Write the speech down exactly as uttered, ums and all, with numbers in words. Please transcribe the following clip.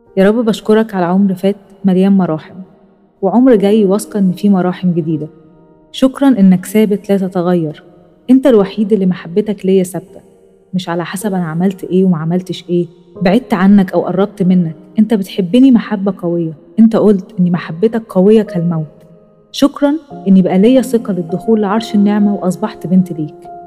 يا رب بشكرك على عمر فات مليان مراحم، وعمر جاي واثقة إن فيه مراحم جديدة. شكرا إنك ثابت لا تتغير. أنت الوحيد اللي محبتك ليا ثابتة، مش على حسب أنا عملت إيه وما عملتش إيه، بعدت عنك أو قربت منك. أنت بتحبني محبة قوية. أنت قلت إن محبتك قوية كالموت. شكرا إني بقى ليا ثقة للدخول لعرش النعمة وأصبحت بنت ليك.